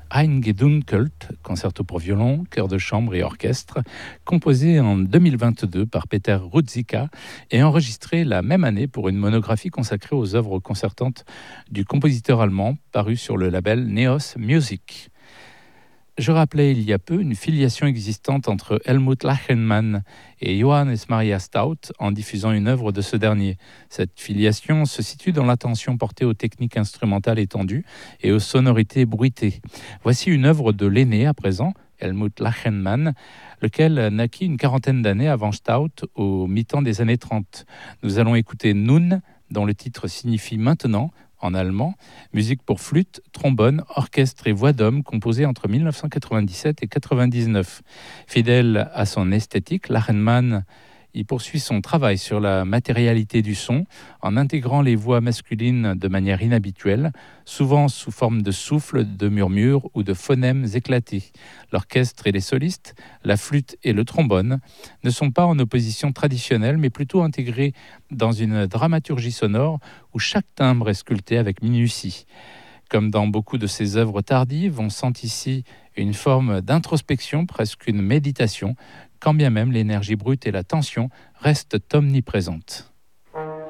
Eingedunkelt, concerto pour violon, chœur de chambre et orchestre, composé en 2022 par Peter Ruzicka et enregistré la même année pour une monographie consacrée aux œuvres concertantes du compositeur allemand, paru sur le label Neos Music. Je rappelais il y a peu une filiation existante entre Helmut Lachenmann et Johannes Maria Stout en diffusant une œuvre de ce dernier. Cette filiation se situe dans l'attention portée aux techniques instrumentales étendues et aux sonorités bruitées. Voici une œuvre de l'aîné à présent, Helmut Lachenmann, lequel naquit une quarantaine d'années avant Stout au mi-temps des années 30. Nous allons écouter Nun, dont le titre signifie maintenant, en allemand, musique pour flûte, trombone, orchestre et voix d'homme composée entre 1997 et 1999. Fidèle à son esthétique, Lachenmann y poursuit son travail sur la matérialité du son en intégrant les voix masculines de manière inhabituelle, souvent sous forme de souffles, de murmures ou de phonèmes éclatés. L'orchestre et les solistes, la flûte et le trombone ne sont pas en opposition traditionnelle, mais plutôt intégrés dans une dramaturgie sonore où chaque timbre est sculpté avec minutie. Comme dans beaucoup de ses œuvres tardives, on sent ici une forme d'introspection, presque une méditation, quand bien même l'énergie brute et la tension restent omniprésentes.